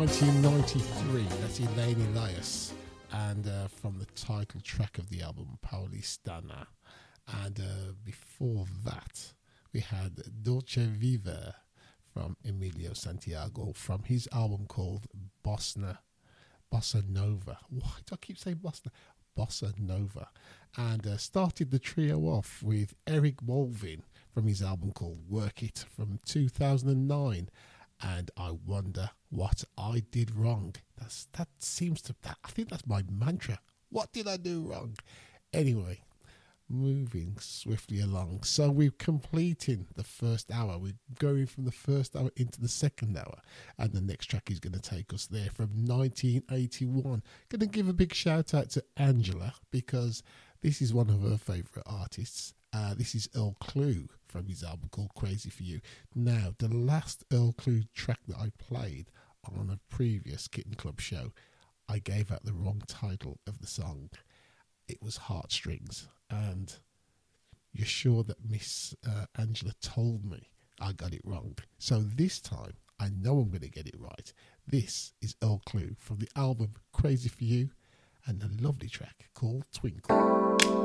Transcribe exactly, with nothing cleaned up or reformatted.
nineteen ninety-three. That's Elaine Elias, and uh, from the title track of the album, Paulistana. And uh, before that, we had Dolce Viva from Emilio Santiago from his album called Bossa, Bossa Nova. Why do I keep saying Bossa? Bossa Nova. And uh, started the trio off with Eric Wolvin from his album called Work It from two thousand nine. And I wonder what I did wrong. That's That seems to, that, I think that's my mantra. What did I do wrong? Anyway, moving swiftly along. So we're completing the first hour. We're going from the first hour into the second hour. And the next track is going to take us there from nineteen eighty-one. Going to give a big shout out to Angela because this is one of her favourite artists. Uh, this is Earl Clue from his album called Crazy For You. Now, the last Earl Clue track that I played on a previous Kitten Club show, I gave out the wrong title of the song. It was Heartstrings. And you're sure that Miss uh, Angela told me I got it wrong. So this time, I know I'm going to get it right. This is Earl Clue from the album Crazy For You and a lovely track called Twinkle.